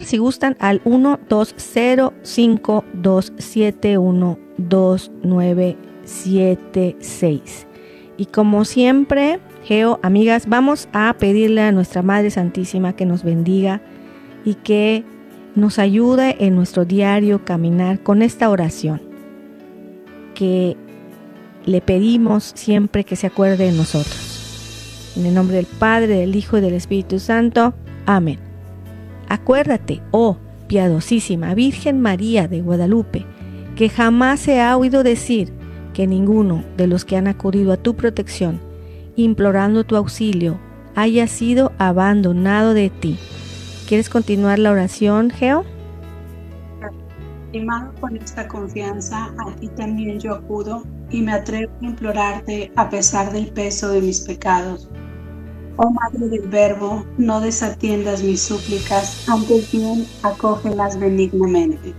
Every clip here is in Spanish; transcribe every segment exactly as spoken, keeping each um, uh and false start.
si gustan, al uno dos cero cinco dos siete uno dos nueve siete seis. Y como siempre, Geo, amigas, vamos a pedirle a nuestra Madre Santísima que nos bendiga y que nos ayude en nuestro diario caminar con esta oración que le pedimos siempre que se acuerde de nosotros. En el nombre del Padre, del Hijo y del Espíritu Santo. Amén. Acuérdate, oh piadosísima Virgen María de Guadalupe, que jamás se ha oído decir que ninguno de los que han acudido a tu protección, implorando tu auxilio, haya sido abandonado de ti. ¿Quieres continuar la oración, Geo? Animado con esta confianza, a ti también yo acudo y me atrevo a implorarte a pesar del peso de mis pecados. Oh Madre del Verbo, no desatiendas mis súplicas, antes bien acógelas benignamente.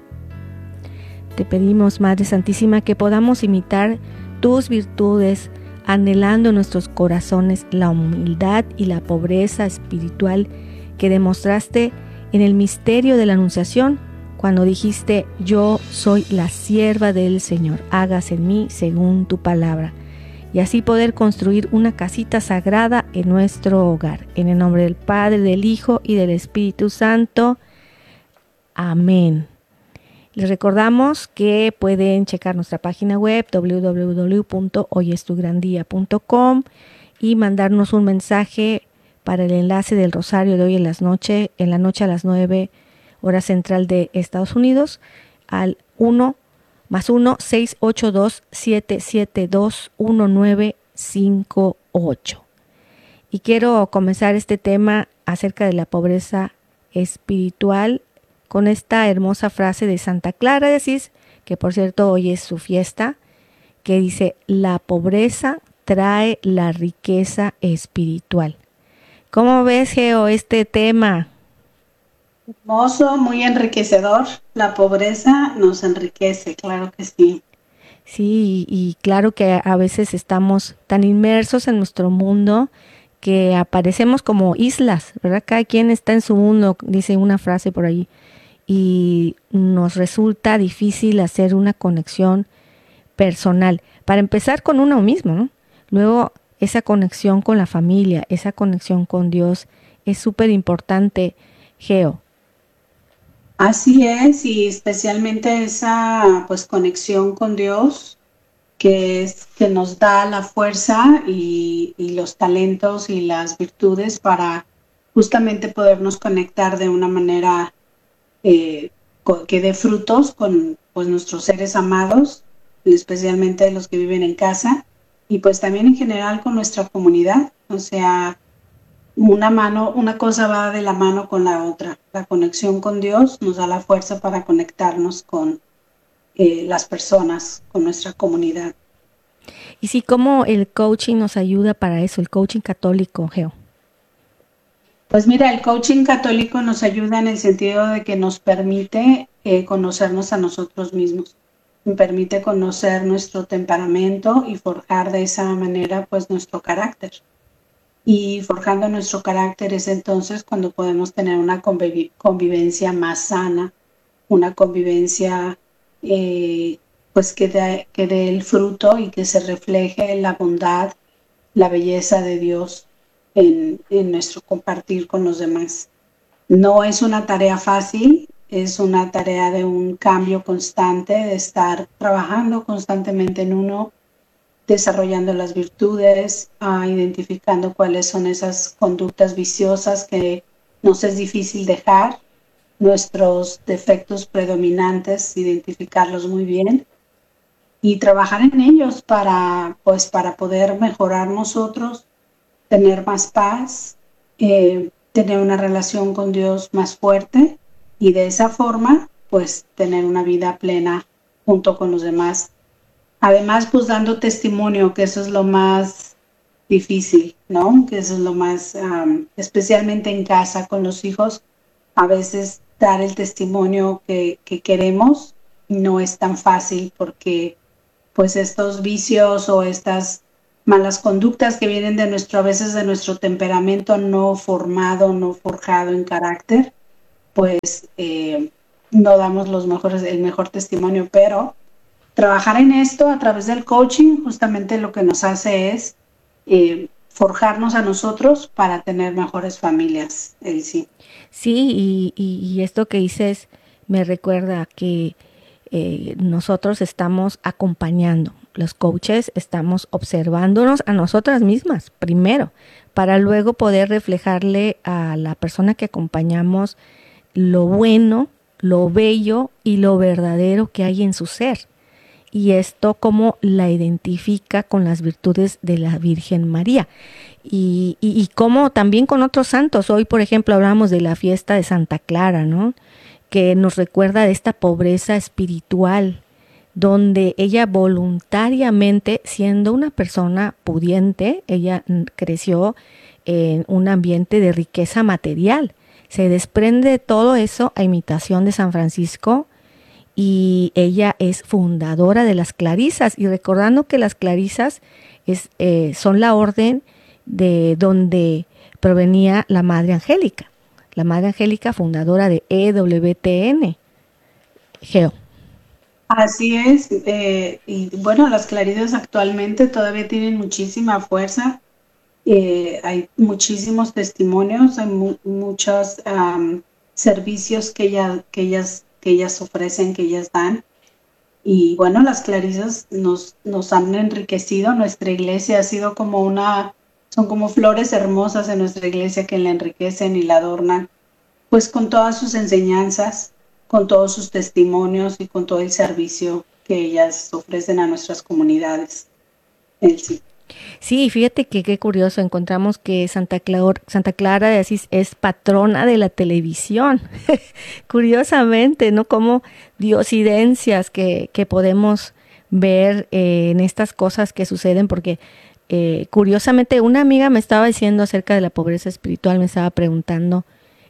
Te pedimos, Madre Santísima, que podamos imitar tus virtudes, anhelando en nuestros corazones la humildad y la pobreza espiritual que demostraste en el misterio de la Anunciación, cuando dijiste: yo soy la sierva del Señor, hágase en mí según tu palabra, y así poder construir una casita sagrada en nuestro hogar. En el nombre del Padre, del Hijo y del Espíritu Santo. Amén. Les recordamos que pueden checar nuestra página web doble u doble u doble u punto hoy es tu gran día punto com y mandarnos un mensaje para el enlace del rosario de hoy en las noche, en la noche a las nueve hora central de Estados Unidos al uno más uno seis ocho dos siete siete dos uno nueve cinco ocho. Y quiero comenzar este tema acerca de la pobreza espiritual con esta hermosa frase de Santa Clara de Asís, que por cierto hoy es su fiesta, que dice: la pobreza trae la riqueza espiritual. ¿Cómo ves, Geo, este tema? Hermoso, muy enriquecedor. La pobreza nos enriquece, claro que sí. Sí, y claro que a veces estamos tan inmersos en nuestro mundo que aparecemos como islas, ¿verdad? Cada quien está en su mundo, dice una frase por ahí, y nos resulta difícil hacer una conexión personal. Para empezar con uno mismo, ¿no? Luego esa conexión con la familia, esa conexión con Dios es súper importante, Geo. Así es, y especialmente esa pues conexión con Dios que es que nos da la fuerza y, y los talentos y las virtudes para justamente podernos conectar de una manera eh, que dé frutos con pues nuestros seres amados, especialmente los que viven en casa, y pues también en general con nuestra comunidad. O sea, una mano, una cosa va de la mano con la otra. La conexión con Dios nos da la fuerza para conectarnos con eh, las personas, con nuestra comunidad. Y sí, ¿cómo el coaching nos ayuda para eso, el coaching católico, Geo? Pues mira, el coaching católico nos ayuda en el sentido de que nos permite eh, conocernos a nosotros mismos, nos permite conocer nuestro temperamento y forjar de esa manera pues nuestro carácter. Y forjando nuestro carácter es entonces cuando podemos tener una conviv- convivencia más sana, una convivencia eh, pues que dé que dé el fruto y que se refleje la bondad, la belleza de Dios en, en nuestro compartir con los demás. No es una tarea fácil, es una tarea de un cambio constante, de estar trabajando constantemente en uno, desarrollando las virtudes, uh, identificando cuáles son esas conductas viciosas que nos es difícil dejar, nuestros defectos predominantes, identificarlos muy bien y trabajar en ellos para, pues, para poder mejorar nosotros, tener más paz, eh, tener una relación con Dios más fuerte y de esa forma, pues, tener una vida plena junto con los demás. Además, pues dando testimonio, que eso es lo más difícil, ¿no? Que eso es lo más, um, especialmente en casa con los hijos, a veces dar el testimonio que, que queremos no es tan fácil porque pues estos vicios o estas malas conductas que vienen de nuestro, a veces de nuestro temperamento no formado, no forjado en carácter, pues eh, no damos los mejores, el mejor testimonio, pero trabajar en esto a través del coaching justamente lo que nos hace es eh, forjarnos a nosotros para tener mejores familias, Elsie. Sí, y, y, y esto que dices me recuerda que eh, nosotros estamos acompañando, los coaches estamos observándonos a nosotras mismas primero, para luego poder reflejarle a la persona que acompañamos lo bueno, lo bello y lo verdadero que hay en su ser. Y esto cómo la identifica con las virtudes de la Virgen María. Y, y, y cómo también con otros santos. Hoy, por ejemplo, hablamos de la fiesta de Santa Clara, ¿no? Que nos recuerda de esta pobreza espiritual, donde ella voluntariamente, siendo una persona pudiente, ella creció en un ambiente de riqueza material. Se desprende de todo eso a imitación de San Francisco, y ella es fundadora de las Clarisas, y recordando que las Clarisas es, eh, son la orden de donde provenía la Madre Angélica, la Madre Angélica fundadora de E W T N. Geo. Así es, eh, y bueno, las Clarisas actualmente todavía tienen muchísima fuerza, eh, hay muchísimos testimonios, hay mu muchos um, servicios que, ella, que, ellas, que ellas ofrecen, que ellas dan, y bueno, las Clarisas nos, nos han enriquecido, nuestra iglesia ha sido como una, son como flores hermosas en nuestra iglesia que la enriquecen y la adornan, pues con todas sus enseñanzas, con todos sus testimonios y con todo el servicio que ellas ofrecen a nuestras comunidades. Elsie. Sí, fíjate que qué curioso, encontramos que Santa Clara, Santa Clara de Asís es patrona de la televisión. Curiosamente, ¿no? Como diosidencias que, que podemos ver eh, en estas cosas que suceden, porque eh, curiosamente una amiga me estaba diciendo acerca de la pobreza espiritual, me estaba preguntando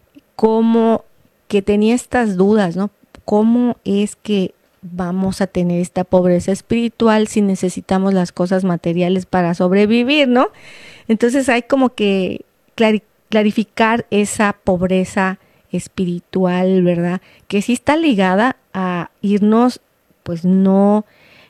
cómo, que tenía estas dudas, ¿no? ¿Cómo es que vamos a tener esta pobreza espiritual si necesitamos las cosas materiales para sobrevivir, ¿no? Entonces hay como que clar clarificar esa pobreza espiritual, ¿verdad? Que sí está ligada a irnos, pues no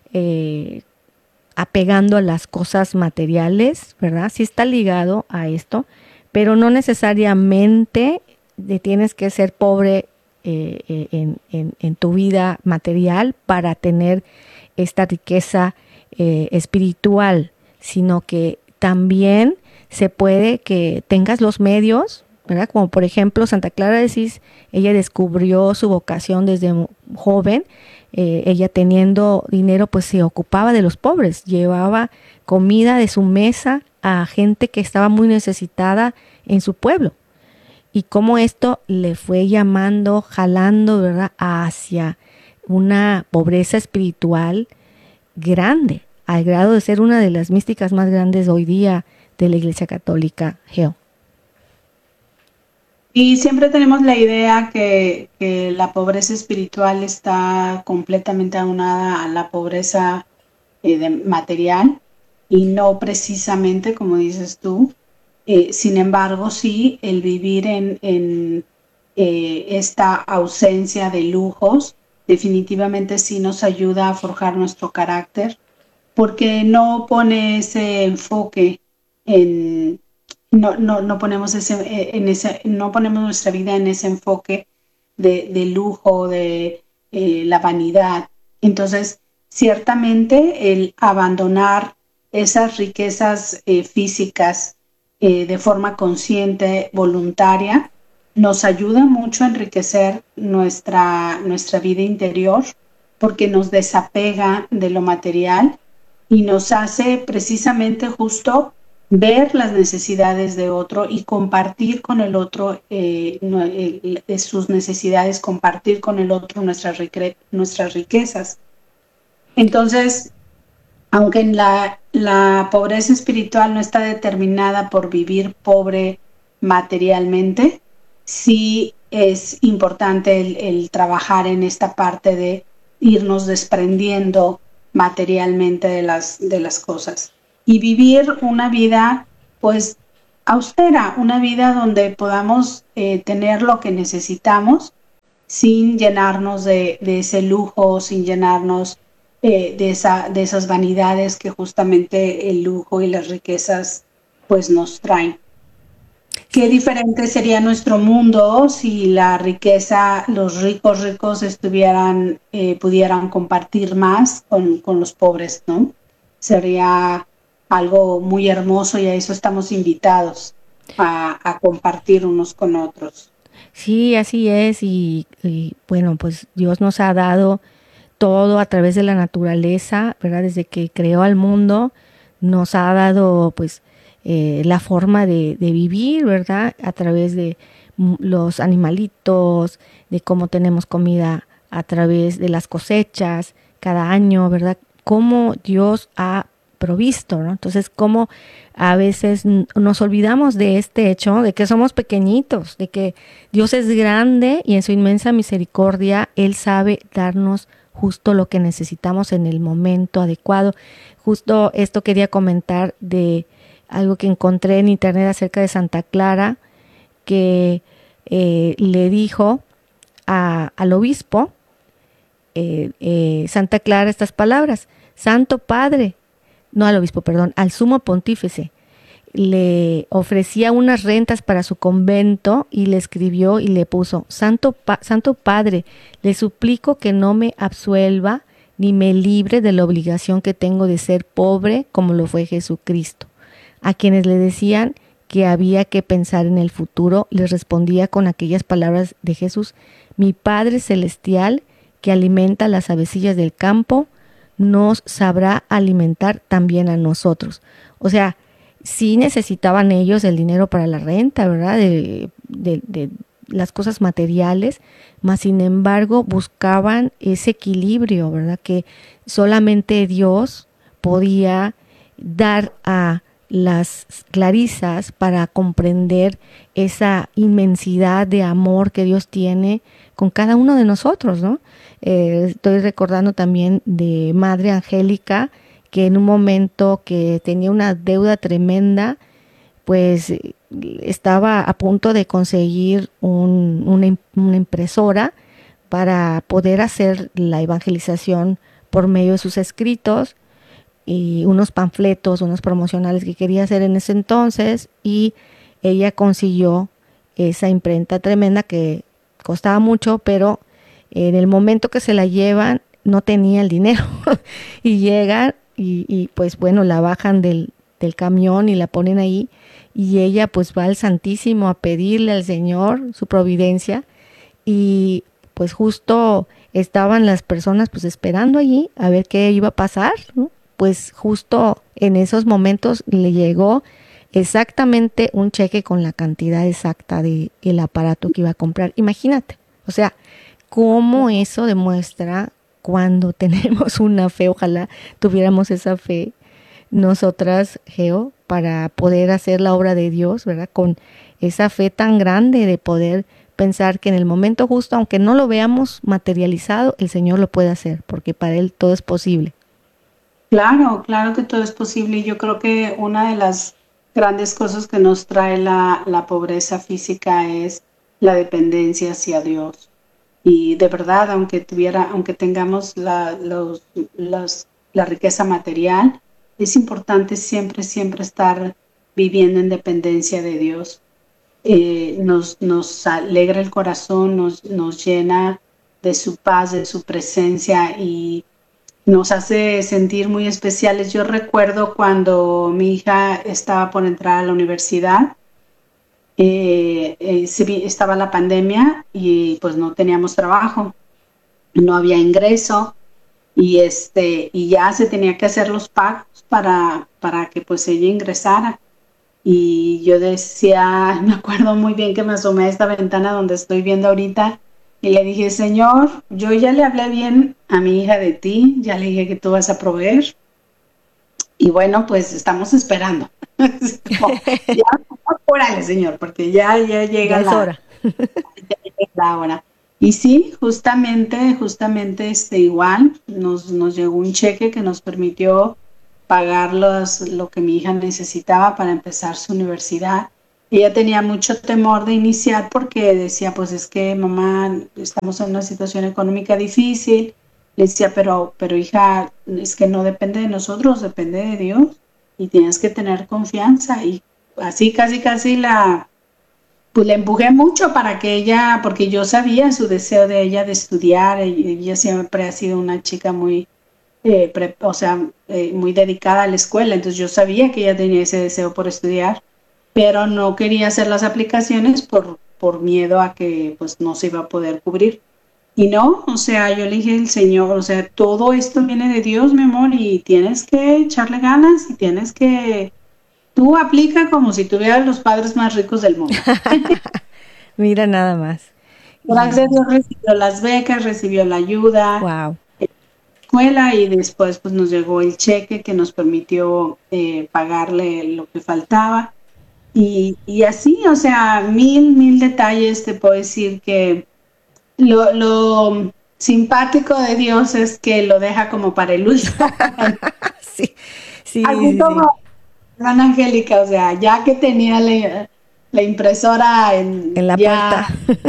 eh, apegando a las cosas materiales, ¿verdad? Sí está ligado a esto, pero no necesariamente de tienes que ser pobre eh, en, en, en tu vida material para tener esta riqueza eh, espiritual, sino que también se puede que tengas los medios, ¿verdad? Como por ejemplo Santa Clara de Asís, ella descubrió su vocación desde joven, eh, ella teniendo dinero pues se ocupaba de los pobres, llevaba comida de su mesa a gente que estaba muy necesitada en su pueblo. Y cómo esto le fue llamando, jalando, ¿verdad?, hacia una pobreza espiritual grande, al grado de ser una de las místicas más grandes hoy día de la Iglesia Católica. Geo. Y siempre tenemos la idea que, que la pobreza espiritual está completamente aunada a la pobreza eh, de material, y no precisamente como dices tú. Eh, sin embargo, sí, el vivir en, en eh, esta ausencia de lujos definitivamente sí nos ayuda a forjar nuestro carácter, porque no pone ese enfoque en, no, no, no ponemos ese, en ese, no ponemos nuestra vida en ese enfoque de, de lujo, de eh, la vanidad. Entonces, ciertamente el abandonar esas riquezas eh, físicas Eh, de forma consciente, voluntaria, nos ayuda mucho a enriquecer nuestra, nuestra vida interior, porque nos desapega de lo material y nos hace precisamente justo ver las necesidades de otro y compartir con el otro eh, eh, sus necesidades, compartir con el otro nuestras, nuestras riquezas. Entonces, aunque la, la pobreza espiritual no está determinada por vivir pobre materialmente, sí es importante el, el trabajar en esta parte de irnos desprendiendo materialmente de las, de las cosas y vivir una vida pues austera, una vida donde podamos eh, tener lo que necesitamos sin llenarnos de, de ese lujo, sin llenarnos eh, de, esa, de esas vanidades que justamente el lujo y las riquezas pues nos traen. Qué diferente sería nuestro mundo si la riqueza, los ricos ricos estuvieran, eh, pudieran compartir más con, con los pobres, ¿no? Sería algo muy hermoso y a eso estamos invitados, a, a compartir unos con otros. Sí, así es y, y bueno, pues Dios nos ha dado todo a través de la naturaleza, ¿verdad? Desde que creó al mundo, nos ha dado pues eh, la forma de, de vivir, ¿verdad? A través de los animalitos, de cómo tenemos comida a través de las cosechas cada año, ¿verdad? Cómo Dios ha provisto, ¿no? Entonces, cómo a veces nos olvidamos de este hecho, de que somos pequeñitos, de que Dios es grande y en su inmensa misericordia Él sabe darnos justo lo que necesitamos en el momento adecuado. Justo esto quería comentar de algo que encontré en internet acerca de Santa Clara, que eh, le dijo a, al obispo, eh, eh, Santa Clara, estas palabras: Santo Padre, no al obispo, perdón, al sumo pontífice, le ofrecía unas rentas para su convento y le escribió y le puso: Santo, pa Santo Padre, le suplico que no me absuelva ni me libre de la obligación que tengo de ser pobre como lo fue Jesucristo. A quienes le decían que había que pensar en el futuro, les respondía con aquellas palabras de Jesús: mi Padre Celestial, que alimenta las avecillas del campo, nos sabrá alimentar también a nosotros. O sea, sí necesitaban ellos el dinero para la renta, ¿verdad? De, de, de las cosas materiales, mas sin embargo buscaban ese equilibrio, ¿verdad? Que solamente Dios podía dar a las clarisas para comprender esa inmensidad de amor que Dios tiene con cada uno de nosotros, ¿no? Eh, estoy recordando también de Madre Angélica, que en un momento que tenía una deuda tremenda, pues estaba a punto de conseguir un, una, una impresora para poder hacer la evangelización por medio de sus escritos y unos panfletos, unos promocionales que quería hacer en ese entonces, y ella consiguió esa imprenta tremenda que costaba mucho, pero en el momento que se la llevan no tenía el dinero y llegan y, y pues bueno, la bajan del, del camión y la ponen ahí, y ella pues va al Santísimo a pedirle al Señor su providencia, y pues justo estaban las personas pues esperando allí a ver qué iba a pasar, ¿no? Pues justo en esos momentos le llegó exactamente un cheque con la cantidad exacta de el aparato que iba a comprar. Imagínate, o sea, cómo eso demuestra cuando tenemos una fe. Ojalá tuviéramos esa fe nosotras, Geo, para poder hacer la obra de Dios, ¿verdad? Con esa fe tan grande de poder pensar que en el momento justo, aunque no lo veamos materializado, el Señor lo puede hacer, porque para Él todo es posible. Claro, claro que todo es posible, y yo creo que una de las grandes cosas que nos trae la, la pobreza física es la dependencia hacia Dios. Y de verdad, aunque tuviera, aunque tengamos la, los, los, la riqueza material, es importante siempre, siempre estar viviendo en dependencia de Dios. Eh, nos, nos alegra el corazón, nos, nos llena de su paz, de su presencia, y nos hace sentir muy especiales. Yo recuerdo cuando mi hija estaba por entrar a la universidad, eh, eh, estaba la pandemia y pues no teníamos trabajo, no había ingreso, y este y ya se tenía que hacer los pagos para, para que pues ella ingresara. Y yo decía, me acuerdo muy bien que me asomé a esta ventana donde estoy viendo ahorita, y le dije: Señor, yo ya le hablé bien a mi hija de ti, ya le dije que tú vas a proveer, y bueno, pues estamos esperando. Ya, órale, Señor, porque ya, ya llega ya la es hora. ya llega la hora. Y sí, justamente, justamente este, igual, nos, nos llegó un cheque que nos permitió pagar los, lo que mi hija necesitaba para empezar su universidad. ella tenía mucho temor de iniciar porque decía, pues es que mamá, estamos en una situación económica difícil. Le decía, pero, pero hija, es que no depende de nosotros, depende de Dios y tienes que tener confianza. Y así casi casi la, pues la empujé mucho para que ella, porque yo sabía su deseo de ella de estudiar. Ella siempre ha sido una chica muy, eh, pre, o sea, eh, muy dedicada a la escuela, entonces yo sabía que ella tenía ese deseo por estudiar, pero no quería hacer las aplicaciones por, por miedo a que pues no se iba a poder cubrir. Y no, o sea, yo le dije al Señor, o sea, todo esto viene de Dios, mi amor, y tienes que echarle ganas y tienes que, tú aplica como si tuvieras los padres más ricos del mundo. Mira nada más. Gracias a Y Dios recibió las becas, recibió la ayuda wow. en la escuela y después pues nos llegó el cheque que nos permitió eh, pagarle lo que faltaba. Y, y así, o sea, mil, mil detalles te puedo decir que lo, lo simpático de Dios es que lo deja como para el último momento. Sí, sí, Así sí, sí. como Ana Angélica, o sea, ya que tenía la, la impresora en En la puerta. ya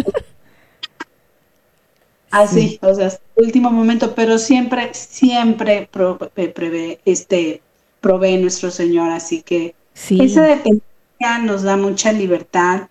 Sí, así, o sea, hasta el último momento, pero siempre, siempre pro, eh, prevé, este, provee nuestro Señor, así que esa sí, dependencia nos da mucha libertad.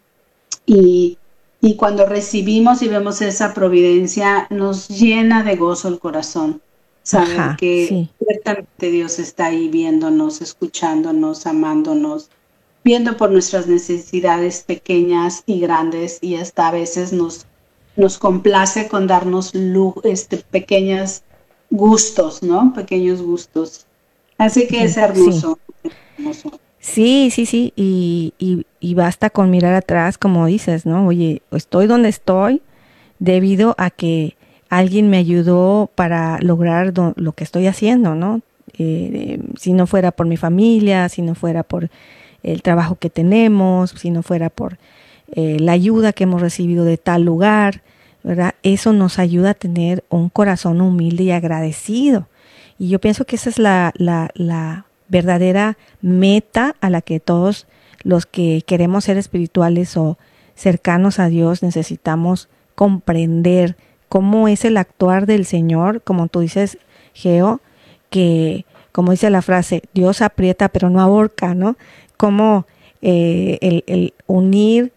Y, y cuando recibimos y vemos esa providencia, nos llena de gozo el corazón. Saber ajá, que sí, ciertamente Dios está ahí viéndonos, escuchándonos, amándonos, viendo por nuestras necesidades pequeñas y grandes, y hasta a veces nos, nos complace con darnos lu- este, pequeños gustos, ¿no? Pequeños gustos. Así que es sí, sí. hermoso, hermoso. Sí, sí, sí, y, y, y basta con mirar atrás, como dices, ¿no? Oye, estoy donde estoy debido a que alguien me ayudó para lograr do- lo que estoy haciendo, ¿no? Eh, eh, si no fuera por mi familia, si no fuera por el trabajo que tenemos, si no fuera por eh, la ayuda que hemos recibido de tal lugar, ¿verdad? Eso nos ayuda a tener un corazón humilde y agradecido. Y yo pienso que esa es la, la, la verdadera meta a la que todos los que queremos ser espirituales o cercanos a Dios necesitamos comprender cómo es el actuar del Señor, como tú dices, Geo, que como dice la frase, Dios aprieta pero no ahorca, ¿no? Cómo eh, el, el unir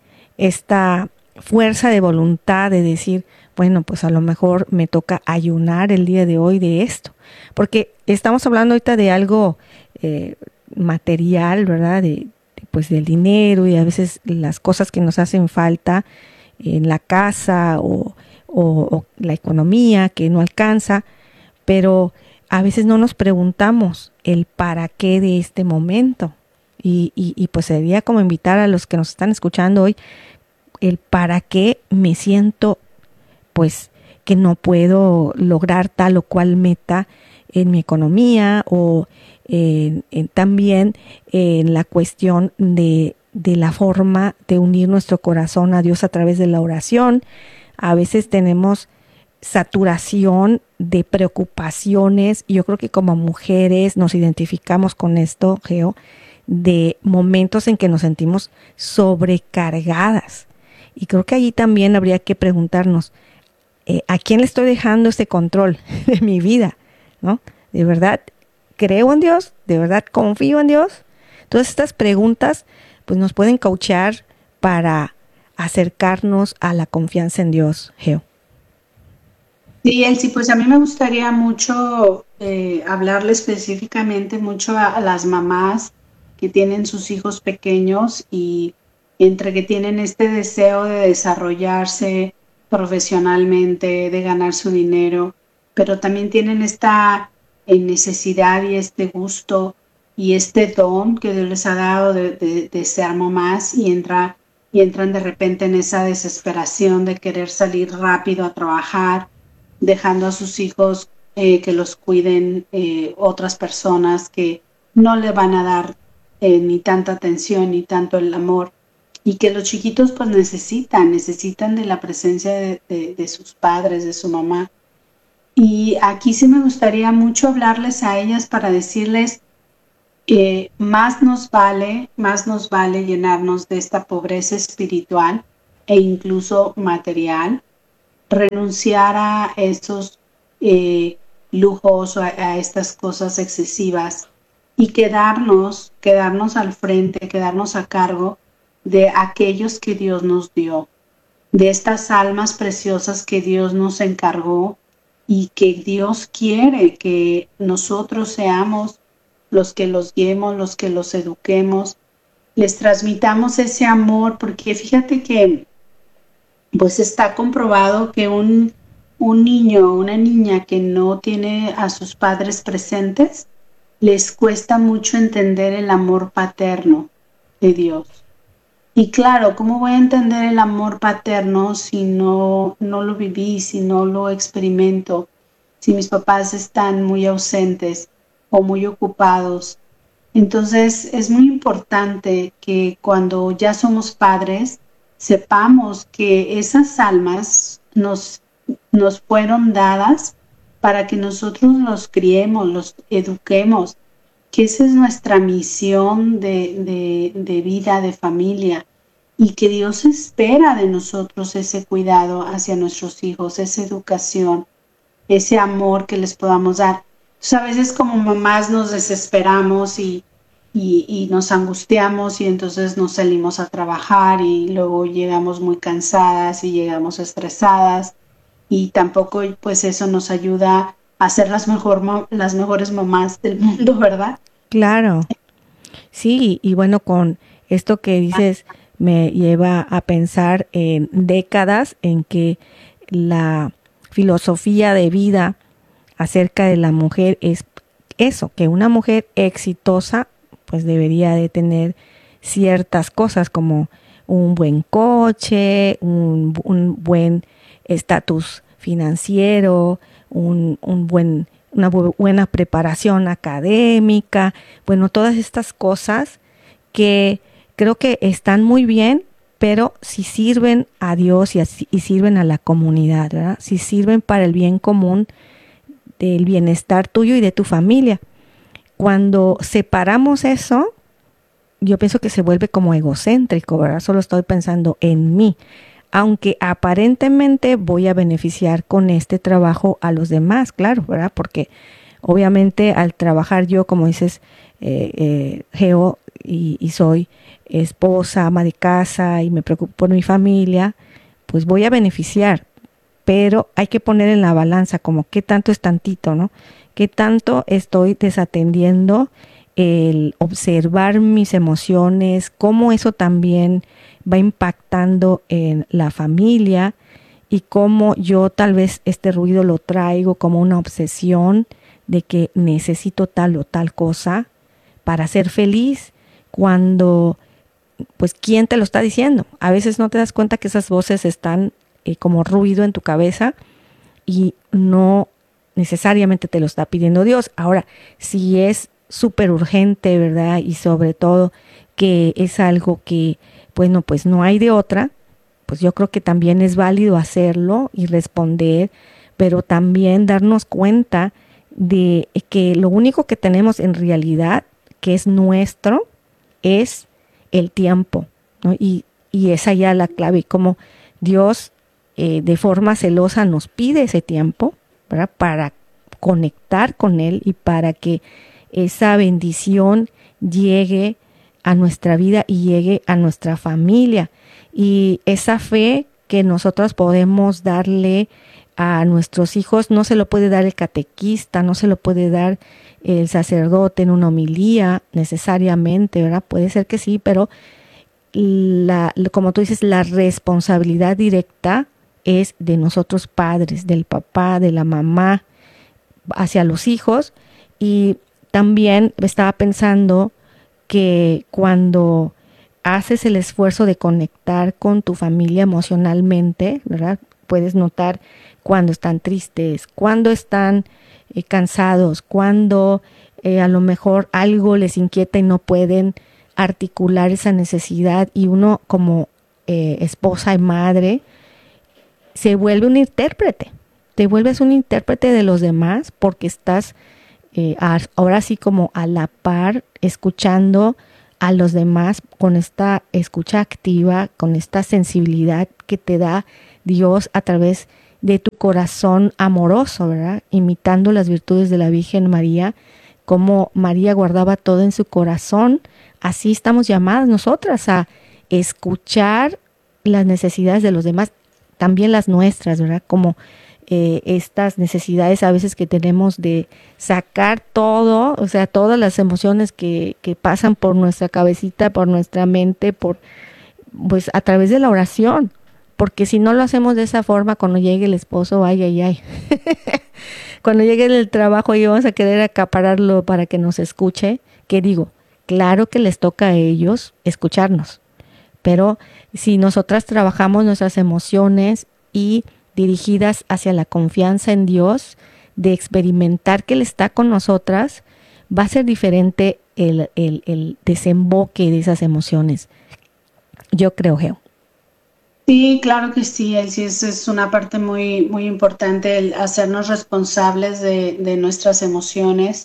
esta fuerza de voluntad de decir, bueno, pues a lo mejor me toca ayunar el día de hoy de esto, porque estamos hablando ahorita de algo eh, material, ¿verdad? De, de, pues del dinero y a veces las cosas que nos hacen falta en la casa o, o, o la economía que no alcanza, pero a veces no nos preguntamos el para qué de este momento. Y, y, y pues sería como invitar a los que nos están escuchando hoy el para qué me siento pues que no puedo lograr tal o cual meta en mi economía o en, en, también en la cuestión de, de la forma de unir nuestro corazón a Dios a través de la oración. A veces tenemos saturación de preocupaciones. Yo creo que como mujeres nos identificamos con esto, Geo, de momentos en que nos sentimos sobrecargadas. Y creo que allí también habría que preguntarnos, eh, ¿a quién le estoy dejando este control de mi vida? ¿No? ¿De verdad creo en Dios? ¿De verdad confío en Dios? Todas estas preguntas pues nos pueden coachear para acercarnos a la confianza en Dios, Geo. Sí, Elsie, pues a mí me gustaría mucho eh, hablarle específicamente mucho a, a las mamás que tienen sus hijos pequeños y entre que tienen este deseo de desarrollarse profesionalmente, de ganar su dinero, pero también tienen esta eh, necesidad y este gusto y este don que Dios les ha dado de, de, de ser mamás y, entra, y entran de repente en esa desesperación de querer salir rápido a trabajar dejando a sus hijos eh, que los cuiden eh, otras personas que no le van a dar eh, ni tanta atención ni tanto el amor y que los chiquitos pues necesitan, necesitan de la presencia de, de, de sus padres, de su mamá. Y aquí sí me gustaría mucho hablarles a ellas para decirles eh, más nos vale, más nos vale llenarnos de esta pobreza espiritual e incluso material, renunciar a estos eh, lujos o a, a estas cosas excesivas y quedarnos, quedarnos al frente, quedarnos a cargo de aquellos que Dios nos dio, de estas almas preciosas que Dios nos encargó y que Dios quiere que nosotros seamos los que los guiemos, los que los eduquemos, les transmitamos ese amor, porque fíjate que pues está comprobado que un, un niño o una niña que no tiene a sus padres presentes, les cuesta mucho entender el amor paterno de Dios. Y claro, ¿cómo voy a entender el amor paterno si no, no lo viví, si no lo experimento, si mis papás están muy ausentes o muy ocupados? Entonces es muy importante que cuando ya somos padres, sepamos que esas almas nos, nos fueron dadas para que nosotros los criemos, los eduquemos, que esa es nuestra misión de, de, de vida, de familia, y que Dios espera de nosotros ese cuidado hacia nuestros hijos, esa educación, ese amor que les podamos dar. Entonces, a veces como mamás nos desesperamos y, y, y nos angustiamos y entonces nos salimos a trabajar y luego llegamos muy cansadas y llegamos estresadas y tampoco pues eso nos ayuda a ser las, mejor, las mejores mamás del mundo, ¿verdad? Claro, sí, y bueno, con esto que dices me lleva a pensar en décadas en que la filosofía de vida acerca de la mujer es eso, que una mujer exitosa pues debería de tener ciertas cosas como un buen coche, un, un buen estatus financiero, un, un buen, una bu- buena preparación académica, bueno, todas estas cosas que creo que están muy bien, pero si sirven a Dios y, así, y sirven a la comunidad, ¿verdad? Si sirven para el bien común del bienestar tuyo y de tu familia. Cuando separamos eso, yo pienso que se vuelve como egocéntrico, ¿verdad? Solo estoy pensando en mí, aunque aparentemente voy a beneficiar con este trabajo a los demás, claro, ¿verdad? Porque obviamente al trabajar yo, como dices, eh, eh, Geo, y, y soy esposa, ama de casa y me preocupo por mi familia, pues voy a beneficiar, pero hay que poner en la balanza como qué tanto es tantito, ¿no? Qué tanto estoy desatendiendo el observar mis emociones, cómo eso también va impactando en la familia y cómo yo tal vez este ruido lo traigo como una obsesión de que necesito tal o tal cosa para ser feliz, cuando pues ¿quién te lo está diciendo? A veces no te das cuenta que esas voces están eh, como ruido en tu cabeza y no necesariamente te lo está pidiendo Dios. Ahora, si es súper urgente, ¿verdad? Y sobre todo que es algo que, bueno, pues no hay de otra, pues yo creo que también es válido hacerlo y responder, pero también darnos cuenta de que lo único que tenemos en realidad, que es nuestro, es el tiempo, ¿no? Y, y esa ya la clave, como Dios eh, de forma celosa nos pide ese tiempo, ¿verdad? Para conectar con Él y para que esa bendición llegue a nuestra vida y llegue a nuestra familia. Y esa fe que nosotros podemos darle a nuestros hijos no se lo puede dar el catequista, no se lo puede dar el sacerdote en una homilía necesariamente, ¿verdad? Puede ser que sí, pero la, como tú dices, la responsabilidad directa es de nosotros padres, del papá, de la mamá, hacia los hijos. Y también estaba pensando que cuando haces el esfuerzo de conectar con tu familia emocionalmente, ¿verdad? Puedes notar cuando están tristes, cuando están eh, cansados, cuando eh, a lo mejor algo les inquieta y no pueden articular esa necesidad, y uno como eh, esposa y madre se vuelve un intérprete, te vuelves un intérprete de los demás porque estás eh, a, ahora sí como a la par, escuchando a los demás con esta escucha activa, con esta sensibilidad que te da Dios a través de tu corazón amoroso, ¿verdad? Imitando las virtudes de la Virgen María, como María guardaba todo en su corazón. Así estamos llamadas nosotras a escuchar las necesidades de los demás, también las nuestras, ¿verdad? Como eh, estas necesidades a veces que tenemos de sacar todo, o sea, todas las emociones que, que pasan por nuestra cabecita, por nuestra mente, por pues a través de la oración, porque si no lo hacemos de esa forma, cuando llegue el esposo, ay, ay, ay, cuando llegue el trabajo y vamos a querer acapararlo para que nos escuche, ¿qué digo? Claro que les toca a ellos escucharnos, pero si nosotras trabajamos nuestras emociones y dirigidas hacia la confianza en Dios, de experimentar que Él está con nosotras, va a ser diferente el, el, el desemboque de esas emociones. Yo creo, Geo. Sí, claro que sí, Elsie, es, es una parte muy, muy importante el hacernos responsables de, de nuestras emociones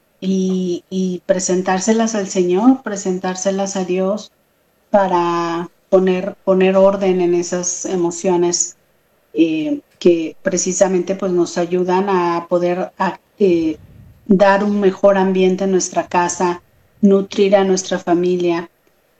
y, y presentárselas al Señor, presentárselas a Dios para poner, poner orden en esas emociones eh, que precisamente pues, nos ayudan a poder a, eh, dar un mejor ambiente en nuestra casa, nutrir a nuestra familia.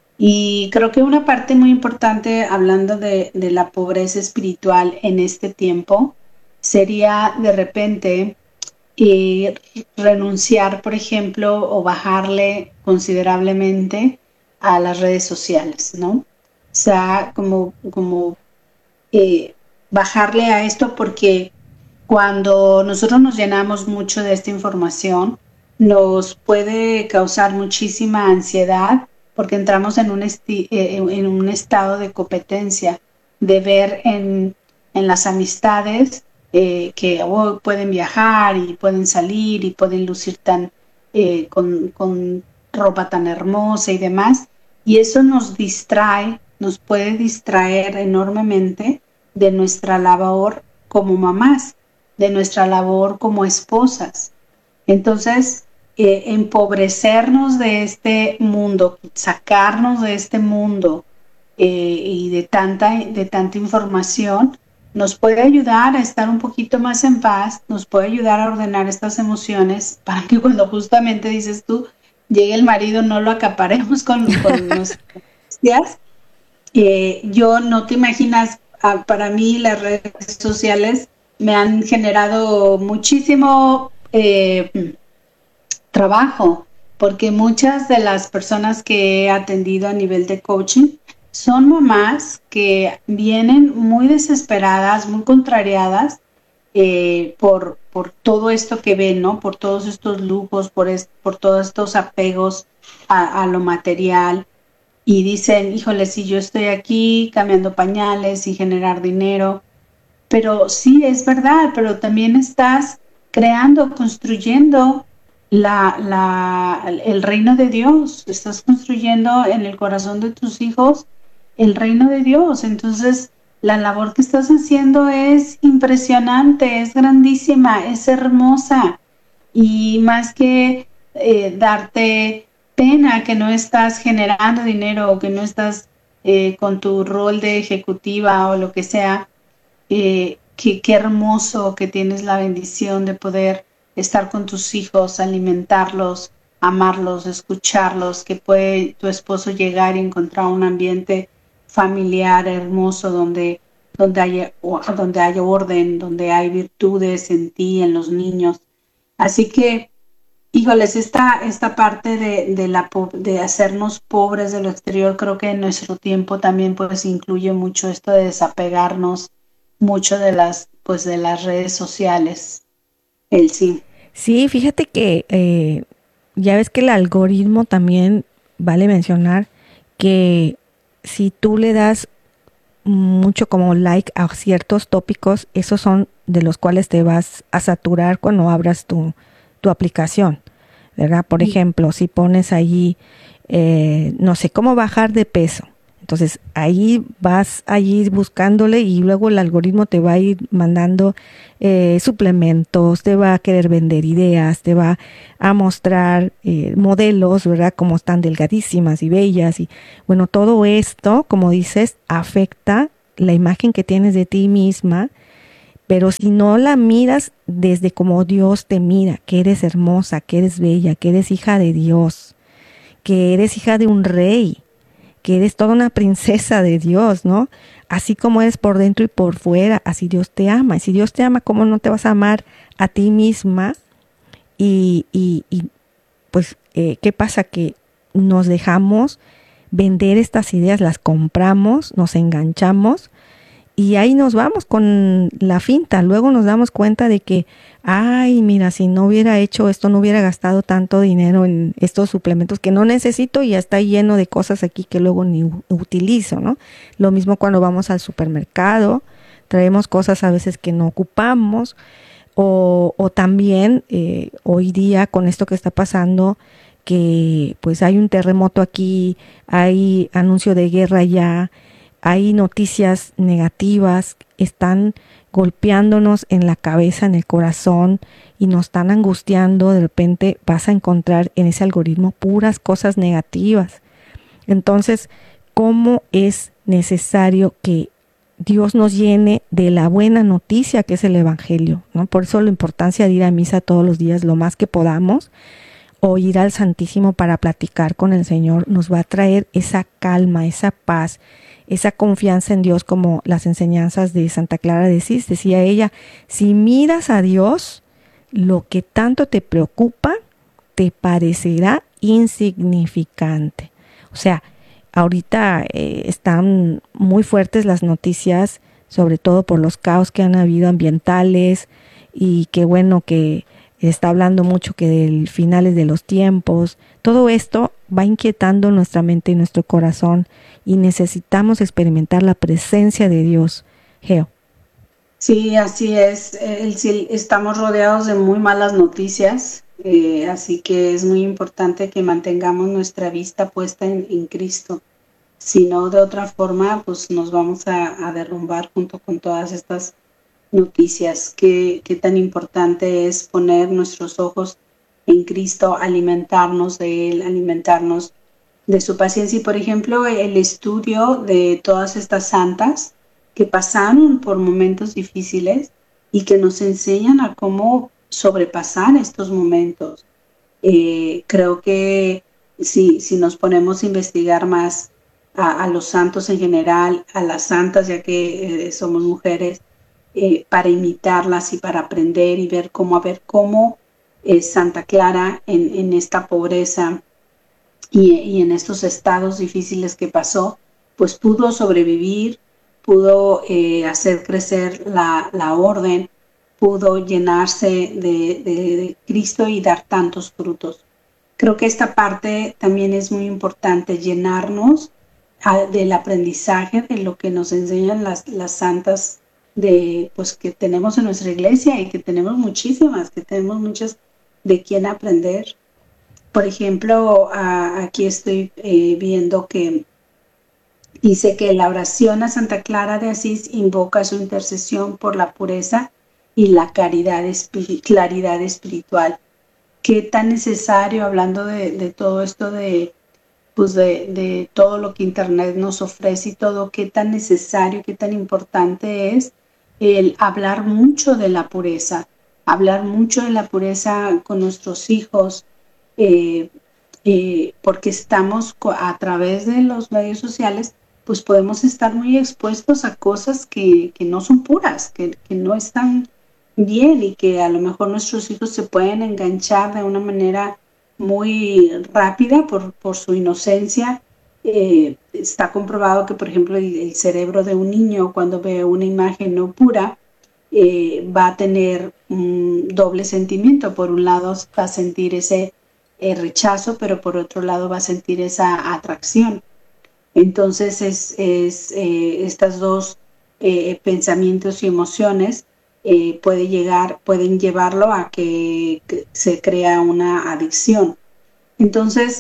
Y creo que una parte muy importante, hablando de, de la pobreza espiritual en este tiempo, sería de repente eh, renunciar, por ejemplo, o bajarle considerablemente a las redes sociales, ¿no? O sea, como, como eh, bajarle a esto, porque cuando nosotros nos llenamos mucho de esta información, nos puede causar muchísima ansiedad, porque entramos en un, esti- eh, en un estado de competencia, de ver en, en las amistades eh, que oh, pueden viajar y pueden salir y pueden lucir tan eh, con, con ropa tan hermosa y demás, y eso nos distrae, nos puede distraer enormemente de nuestra labor como mamás, de nuestra labor como esposas. Entonces, eh, empobrecernos de este mundo, sacarnos de este mundo eh, y de tanta, de tanta información, nos puede ayudar a estar un poquito más en paz, nos puede ayudar a ordenar estas emociones para que cuando justamente dices tú, llegue el marido, no lo acaparemos con, con nuestras angustias. Eh, yo no te imaginas, ah, para mí las redes sociales me han generado muchísimo eh, trabajo, porque muchas de las personas que he atendido a nivel de coaching son mamás que vienen muy desesperadas, muy contrariadas eh, por, por todo esto que ven, ¿no? Por todos estos lujos, por, es, por todos estos apegos a, a lo material. Y dicen, híjole, si yo estoy aquí cambiando pañales y generar dinero, pero sí, es verdad, pero también estás creando, construyendo la, la, el reino de Dios, estás construyendo en el corazón de tus hijos el reino de Dios. Entonces, la labor que estás haciendo es impresionante, es grandísima, es hermosa, y más que eh, darte pena que no estás generando dinero o que no estás eh, con tu rol de ejecutiva o lo que sea, eh, que, qué hermoso que tienes la bendición de poder estar con tus hijos, alimentarlos, amarlos, escucharlos, que puede tu esposo llegar y encontrar un ambiente familiar hermoso donde, donde, haya, donde haya orden, donde hay virtudes en ti, en los niños. Así que, híjoles, esta, esta parte de, de, la, de hacernos pobres de lo exterior, creo que en nuestro tiempo también pues incluye mucho esto de desapegarnos mucho de las, pues, de las redes sociales. El sí. Sí, fíjate que eh, ya ves que el algoritmo también, vale mencionar que si tú le das mucho como like a ciertos tópicos, esos son de los cuales te vas a saturar cuando abras tu, tu aplicación, ¿verdad? Por sí. ejemplo, si pones allí, eh, no sé, cómo bajar de peso, Entonces ahí vas a ir buscándole y luego el algoritmo te va a ir mandando eh, suplementos, te va a querer vender ideas, te va a mostrar eh, modelos, ¿verdad? Como están delgadísimas y bellas. Y bueno, todo esto, como dices, afecta la imagen que tienes de ti misma. Pero si no la miras desde como Dios te mira, que eres hermosa, que eres bella, que eres hija de Dios, que eres hija de un rey, que eres toda una princesa de Dios, ¿no? Así como eres por dentro y por fuera, así Dios te ama. Y si Dios te ama, ¿cómo no te vas a amar a ti misma? Y, y, y pues, eh, ¿qué pasa? Que nos dejamos vender estas ideas, las compramos, nos enganchamos, y ahí nos vamos con la finta. Luego nos damos cuenta de que, ay, mira, si no hubiera hecho esto, no hubiera gastado tanto dinero en estos suplementos que no necesito y ya está lleno de cosas aquí que luego ni utilizo, ¿no? Lo mismo cuando vamos al supermercado, traemos cosas a veces que no ocupamos, o, o también eh, hoy día con esto que está pasando, que pues hay un terremoto aquí, hay anuncio de guerra ya, hay noticias negativas, están golpeándonos en la cabeza, en el corazón y nos están angustiando. De repente vas a encontrar en ese algoritmo puras cosas negativas. Entonces, ¿cómo es necesario que Dios nos llene de la buena noticia que es el Evangelio, ¿no? Por eso la importancia de ir a misa todos los días lo más que podamos, o ir al Santísimo para platicar con el Señor, nos va a traer esa calma, esa paz, esa confianza en Dios, como las enseñanzas de Santa Clara de Asís. Decía ella, si miras a Dios, lo que tanto te preocupa te parecerá insignificante. O sea, ahorita eh, están muy fuertes las noticias, sobre todo por los caos que han habido ambientales, y qué bueno que está hablando mucho que del finales de los tiempos. Todo esto va inquietando nuestra mente y nuestro corazón y necesitamos experimentar la presencia de Dios. Geo. Sí, así es. El, sí, estamos rodeados de muy malas noticias, eh, así que es muy importante que mantengamos nuestra vista puesta en, en Cristo. Si no, de otra forma, pues nos vamos a, a derrumbar junto con todas estas noticias. Qué, qué tan importante es poner nuestros ojos en Cristo, alimentarnos de Él, alimentarnos de su paciencia. Y por ejemplo, el estudio de todas estas santas que pasaron por momentos difíciles y que nos enseñan a cómo sobrepasar estos momentos. Eh, creo que si, si nos ponemos a investigar más a, a los santos en general, a las santas, ya que eh, somos mujeres, Eh, para imitarlas y para aprender y ver cómo, a ver cómo eh, Santa Clara en, en esta pobreza y, y en estos estados difíciles que pasó, pues pudo sobrevivir, pudo eh, hacer crecer la, la orden, pudo llenarse de, de, de Cristo y dar tantos frutos. Creo que esta parte también es muy importante, llenarnos a, del aprendizaje de lo que nos enseñan las, las santas de pues que tenemos en nuestra iglesia y que tenemos muchísimas, que tenemos muchas de quien aprender. Por ejemplo, a, aquí estoy eh, viendo que dice que la oración a Santa Clara de Asís invoca su intercesión por la pureza y la caridad, claridad espiritual. Qué tan necesario, hablando de, de todo esto de pues de, de todo lo que Internet nos ofrece y todo, qué tan necesario, qué tan importante es el hablar mucho de la pureza, hablar mucho de la pureza con nuestros hijos, eh, eh, porque estamos a través de los medios sociales, pues podemos estar muy expuestos a cosas que, que no son puras, que, que no están bien y que a lo mejor nuestros hijos se pueden enganchar de una manera muy rápida por, por su inocencia. Eh, está comprobado que, por ejemplo, el, el cerebro de un niño cuando ve una imagen no pura eh, va a tener un doble sentimiento. Por un lado va a sentir ese eh, rechazo, pero por otro lado va a sentir esa atracción. Entonces es, es eh, estas dos eh, pensamientos y emociones eh, puede llegar, pueden llevarlo a que, que se crea una adicción. Entonces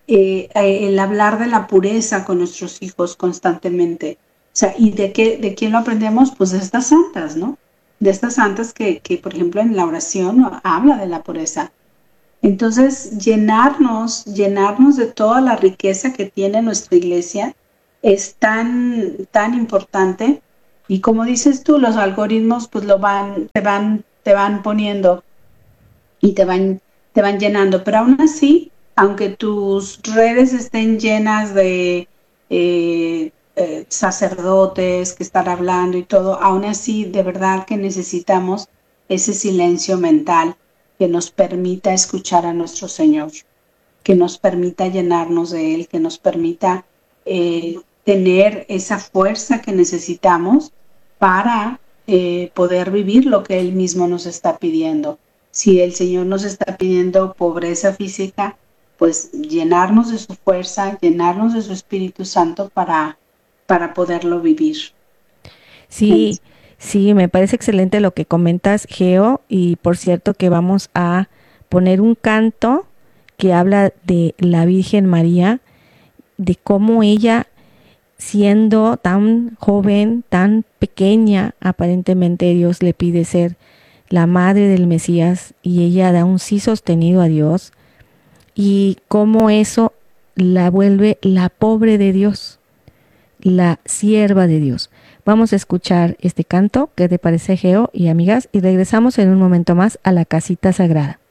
eh, el hablar de la pureza con nuestros hijos constantemente. O sea, ¿y de qué, de quién lo aprendemos? Pues de estas santas, ¿no? De estas santas que, que, por ejemplo, en la oración habla de la pureza. Entonces, llenarnos, llenarnos de toda la riqueza que tiene nuestra iglesia es tan, tan importante. Y como dices tú, los algoritmos pues lo van, te van, te van poniendo y te van, te van llenando. Pero aún así, aunque tus redes estén llenas de eh, eh, sacerdotes que están hablando y todo, aún así, de verdad que necesitamos ese silencio mental que nos permita escuchar a nuestro Señor, que nos permita llenarnos de Él, que nos permita eh, tener esa fuerza que necesitamos para eh, poder vivir lo que Él mismo nos está pidiendo. Si el Señor nos está pidiendo pobreza física, pues llenarnos de su fuerza, llenarnos de su Espíritu Santo para, para poderlo vivir. Sí, sí, me parece excelente lo que comentas, Geo, y por cierto que vamos a poner un canto que habla de la Virgen María, de cómo ella, siendo tan joven, tan pequeña, aparentemente Dios le pide ser la madre del Mesías y ella da un sí sostenido a Dios, y cómo eso la vuelve la pobre de Dios, la sierva de Dios. Vamos a escuchar este canto. ¿Qué te parece, Geo y amigas? Y regresamos en un momento más a la casita sagrada.